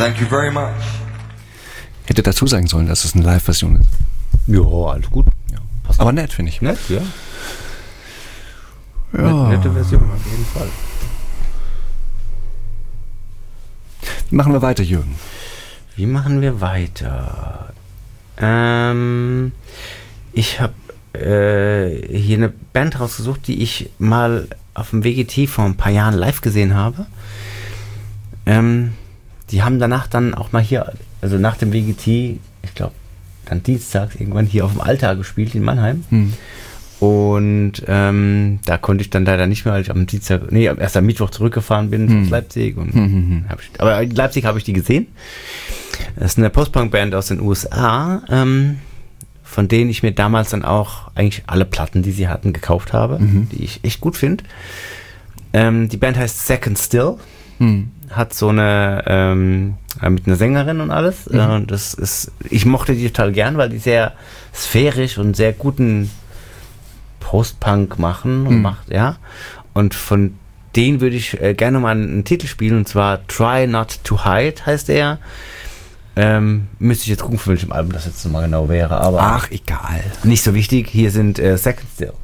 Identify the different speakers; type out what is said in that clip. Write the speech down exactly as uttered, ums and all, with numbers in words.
Speaker 1: Thank you very much.
Speaker 2: Hätte dazu sagen sollen, dass es eine Live-Version ist.
Speaker 3: Ja, alles gut.
Speaker 2: Ja. Aber nett, finde ich.
Speaker 3: Nett, ja.
Speaker 2: Ja.
Speaker 3: Nette Version, auf jeden Fall.
Speaker 2: Wie machen wir weiter, Jürgen?
Speaker 3: Wie machen wir weiter? Ähm, ich habe äh, hier eine Band rausgesucht, die ich mal auf dem W G T vor ein paar Jahren live gesehen habe. Ähm, die haben danach dann auch mal hier, also nach dem W G T, ich glaube, dann dienstags irgendwann hier auf dem Altar gespielt in Mannheim. Hm. Und ähm, da konnte ich dann leider nicht mehr, weil ich am Dienstag, nee, erst am Mittwoch zurückgefahren bin hm. aus Leipzig. Und hm, hm, hm. Hab ich, aber in Leipzig habe ich die gesehen. Das ist eine Post-Punk-Band aus den U S A, ähm, von denen ich mir damals dann auch eigentlich alle Platten, die sie hatten, gekauft habe, mhm. die ich echt gut finde. Ähm, die Band heißt Second Still, mhm. hat so eine, ähm, mit einer Sängerin und alles. Mhm. Äh, das ist, ich mochte die total gern, weil die sehr sphärisch und sehr guten Post-Punk machen und mhm. macht, ja. Und von denen würde ich äh, gerne mal einen, einen Titel spielen, und zwar Try Not to Hide heißt er. Ähm, müsste ich jetzt gucken, für welchem Album das jetzt nochmal genau wäre, aber
Speaker 2: ach, egal.
Speaker 3: Nicht so wichtig. Hier sind äh, Second Still.